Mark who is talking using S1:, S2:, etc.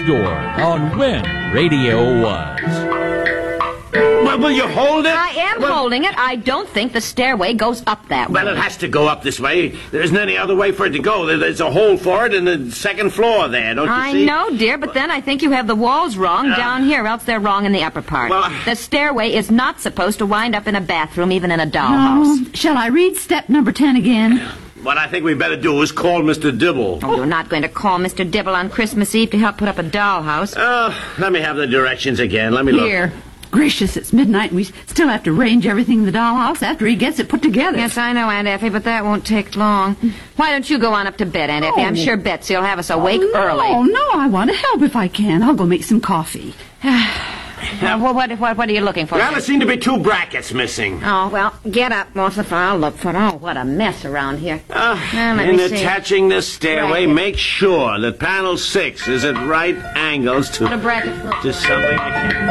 S1: door on When Radio Was.
S2: Well, will you hold it?
S3: I am holding it. I don't think the stairway goes up that way.
S2: Well, it has to go up this way. There isn't any other way for it to go. There's a hole for it in the second floor there, don't you see?
S3: I know, dear, but then I think you have the walls wrong down here, else they're wrong in the upper part.
S2: Well,
S3: the stairway is not supposed to wind up in a bathroom, even in a dollhouse.
S4: Shall I read step number 10 again?
S2: What I think we better do is call Mr. Dibble.
S3: Oh, you're not going to call Mr. Dibble on Christmas Eve to help put up a dollhouse.
S2: Let me have the directions again. Let me look.
S4: Here. Gracious, it's midnight and we still have to arrange everything in the dollhouse after he gets it put together.
S3: Yes, I know, Aunt Effie, but that won't take long. Why don't you go on up to bed, Aunt Effie? I'm sure Betsy will have us awake early.
S4: Oh, no, I want to help if I can. I'll go make some coffee.
S3: Well, what are you looking for?
S2: Well, there seem to be 2 brackets missing.
S3: Oh, well, get up, Martha. I'll look for it. Oh, what a mess around here. Let
S2: In
S3: me see.
S2: attaching this stairway,
S3: Bracket.
S2: make sure that panel 6 is at right angles
S3: What a bracket.
S2: to something.